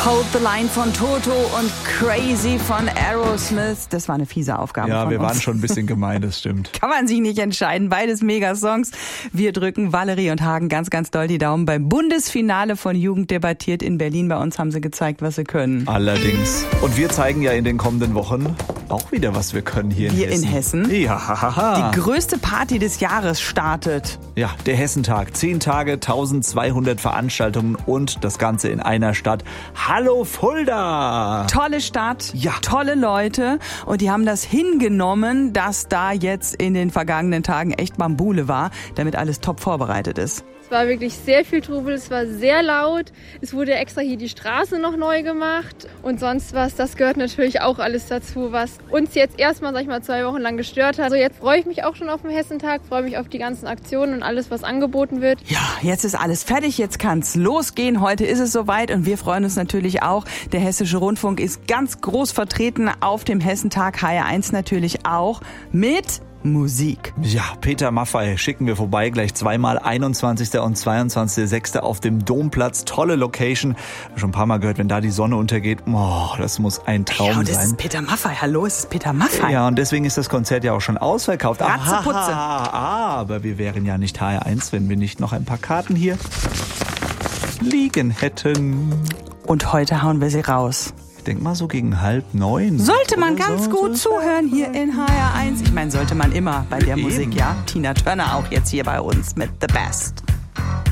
Hold the Line von Toto und Crazy von Aerosmith. Das war eine fiese Aufgabe von uns. Ja, wir waren schon ein bisschen gemein, das stimmt. Kann man sich nicht entscheiden. Beides Megasongs. Wir drücken Valerie und Hagen ganz, ganz doll die Daumen beim Bundesfinale von Jugend debattiert in Berlin. Bei uns haben sie gezeigt, was sie können. Allerdings. Und wir zeigen ja in den kommenden Wochen auch wieder, was wir können hier in Hessen. Ja. Die größte Party des Jahres startet. Ja, der Hessentag. 10 Tage, 1200 Veranstaltungen und das Ganze in einer Stadt. Hallo Fulda! Tolle Stadt, ja, tolle Leute und die haben das hingenommen, dass da jetzt in den vergangenen Tagen echt Bambule war, damit alles top vorbereitet ist. Es war wirklich sehr viel Trubel, es war sehr laut. Es wurde extra hier die Straße noch neu gemacht und sonst was. Das gehört natürlich auch alles dazu, was uns jetzt erstmal, 2 Wochen lang gestört hat. Also jetzt freue ich mich auch schon auf den Hessentag, freue mich auf die ganzen Aktionen und alles, was angeboten wird. Ja, jetzt ist alles fertig, jetzt kann's losgehen. Heute ist es soweit und wir freuen uns natürlich auch. Der Hessische Rundfunk ist ganz groß vertreten auf dem Hessentag, HR1 natürlich auch mit Musik. Ja, Peter Maffay schicken wir vorbei, gleich zweimal, 21. und 22.06. auf dem Domplatz. Tolle Location. Schon ein paar Mal gehört, wenn da die Sonne untergeht, das muss ein Traum sein. Ja, das ist Peter Maffay. Hallo, es ist Peter Maffay. Ja, und deswegen ist das Konzert ja auch schon ausverkauft. Ratzeputze. Aber wir wären ja nicht HR1, wenn wir nicht noch ein paar Karten hier liegen hätten. Und heute hauen wir sie raus. Ich denke mal so gegen 8:30. Sollte man ganz gut zuhören hier in HR1. Ich meine, sollte man immer bei der Musik, ja. Tina Turner auch jetzt hier bei uns mit The Best.